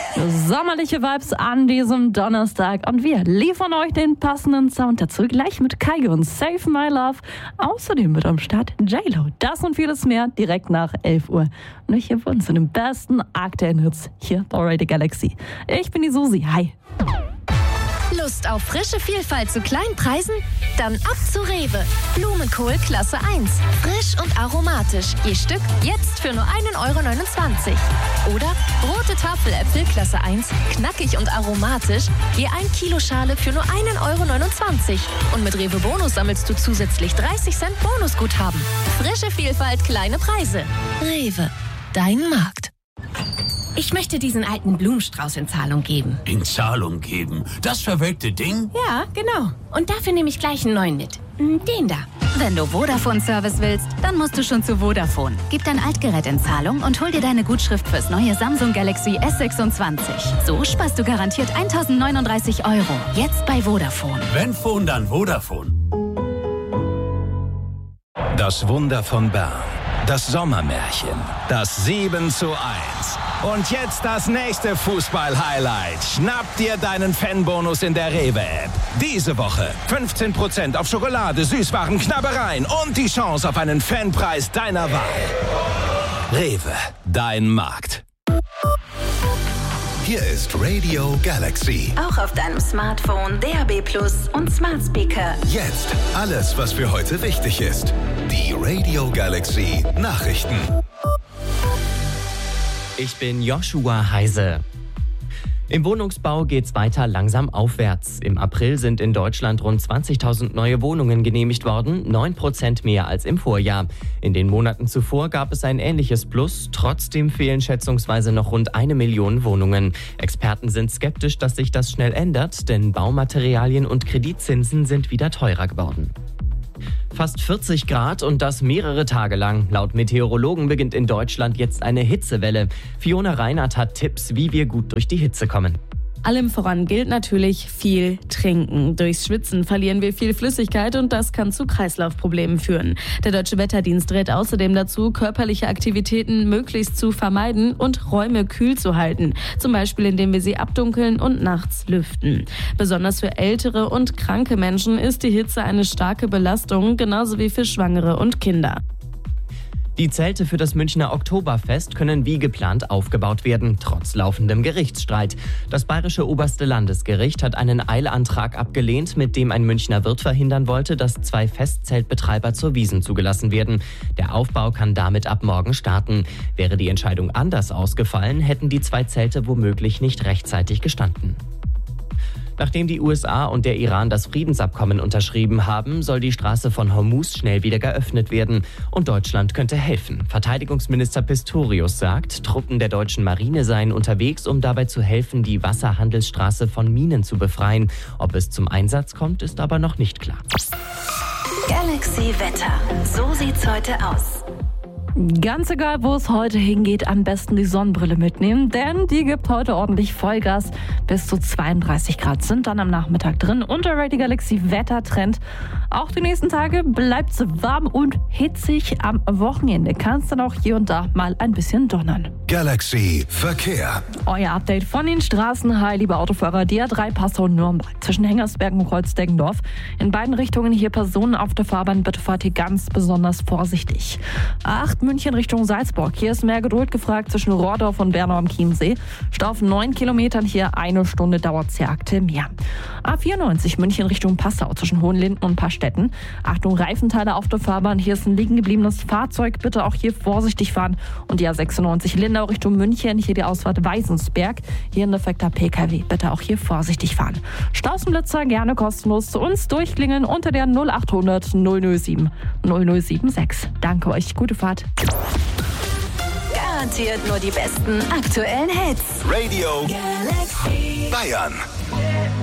Sommerliche Vibes an diesem Donnerstag und wir liefern euch den passenden Sound dazu gleich mit Kygo und Save My Love. Außerdem mit am Start J-Lo. Das und vieles mehr direkt nach 11 Uhr. Und hier für uns zu den besten aktuellen Hits hier bei Radio Galaxy. Ich bin die Susi. Hi. Lust auf frische Vielfalt zu kleinen Preisen? Dann ab zu Rewe. Blumenkohl Klasse 1. Frisch und aromatisch. Je Stück jetzt für nur 1,29 € Oder rote Tafeläpfel Klasse 1. Knackig und aromatisch. Je 1 Kilo Schale für nur 1,29 € Und mit Rewe Bonus sammelst du zusätzlich 30 Cent Bonusguthaben. Frische Vielfalt, kleine Preise. Rewe. Dein Markt. Ich möchte diesen alten Blumenstrauß in Zahlung geben. In Zahlung geben? Das verwelkte Ding? Ja, genau. Und dafür nehme ich gleich einen neuen mit. Den da. Wenn du Vodafone-Service willst, dann musst du schon zu Vodafone. Gib dein Altgerät in Zahlung und hol dir deine Gutschrift fürs neue Samsung Galaxy S26. So sparst du garantiert 1.039 €. Jetzt bei Vodafone. Wenn Phone, dann Vodafone. Das Wunder von Bern. Das Sommermärchen. Das 7:1. Und jetzt das nächste Fußball-Highlight. Schnapp dir deinen Fanbonus in der Rewe-App. Diese Woche 15% auf Schokolade, Süßwaren, Knabbereien und die Chance auf einen Fanpreis deiner Wahl. Rewe, dein Markt. Hier ist Radio Galaxy. Auch auf deinem Smartphone, DAB+ und Smart Speaker. Jetzt alles, was für heute wichtig ist. Die Radio Galaxy Nachrichten. Ich bin Joshua Heise. Im Wohnungsbau geht's weiter langsam aufwärts. Im April sind in Deutschland rund 20.000 neue Wohnungen genehmigt worden, 9% mehr als im Vorjahr. In den Monaten zuvor gab es ein ähnliches Plus. Trotzdem fehlen schätzungsweise noch rund 1 Million Wohnungen. Experten sind skeptisch, dass sich das schnell ändert, denn Baumaterialien und Kreditzinsen sind wieder teurer geworden. Fast 40 Grad und das mehrere Tage lang. Laut Meteorologen beginnt in Deutschland jetzt eine Hitzewelle. Fiona Reinhardt hat Tipps, wie wir gut durch die Hitze kommen. Allem voran gilt natürlich viel trinken. Durchs Schwitzen verlieren wir viel Flüssigkeit und das kann zu Kreislaufproblemen führen. Der Deutsche Wetterdienst rät außerdem dazu, körperliche Aktivitäten möglichst zu vermeiden und Räume kühl zu halten. Zum Beispiel, indem wir sie abdunkeln und nachts lüften. Besonders für ältere und kranke Menschen ist die Hitze eine starke Belastung, genauso wie für Schwangere und Kinder. Die Zelte für das Münchner Oktoberfest können wie geplant aufgebaut werden, trotz laufendem Gerichtsstreit. Das Bayerische Oberste Landesgericht hat einen Eilantrag abgelehnt, mit dem ein Münchner Wirt verhindern wollte, dass 2 Festzeltbetreiber zur Wiesn zugelassen werden. Der Aufbau kann damit ab morgen starten. Wäre die Entscheidung anders ausgefallen, hätten die 2 Zelte womöglich nicht rechtzeitig gestanden. Nachdem die USA und der Iran das Friedensabkommen unterschrieben haben, soll die Straße von Hormuz schnell wieder geöffnet werden. Und Deutschland könnte helfen. Verteidigungsminister Pistorius sagt, Truppen der deutschen Marine seien unterwegs, um dabei zu helfen, die Wasserhandelsstraße von Minen zu befreien. Ob es zum Einsatz kommt, ist aber noch nicht klar. Galaxy Wetter. So sieht's heute aus. Ganz egal, wo es heute hingeht, am besten die Sonnenbrille mitnehmen, denn die gibt heute ordentlich Vollgas. Bis zu 32 Grad sind dann am Nachmittag drin. Und der Radio Galaxy Wettertrend. Auch die nächsten Tage bleibt es warm und hitzig. Am Wochenende kann es dann auch hier und da mal ein bisschen donnern. Galaxy Verkehr. Euer Update von den Straßen. Hi, liebe Autofahrer, die A3 Passau-Nürnberg zwischen Hengersberg und Kreuzdeggendorf. In beiden Richtungen hier Personen auf der Fahrbahn. Bitte fahrt hier ganz besonders vorsichtig. 8 München Richtung Salzburg. Hier ist mehr Geduld gefragt zwischen Rohrdorf und Bernau am Chiemsee. Stau auf 9 Kilometern. Hier 1 Stunde dauert es aktuell mehr. A94 München Richtung Passau zwischen Hohenlinden und Pastetten. Achtung, Reifenteile auf der Fahrbahn. Hier ist ein liegen gebliebenes Fahrzeug. Bitte auch hier vorsichtig fahren. Und die A96 Lindau Richtung München. Hier die Ausfahrt Weißensberg. Hier ein defekter PKW. Bitte auch hier vorsichtig fahren. Staussenblitzer gerne kostenlos zu uns durchklingeln unter der 0800 007 0076. Danke euch. Gute Fahrt. Garantiert nur die besten aktuellen Hits. Radio Galaxy Bayern.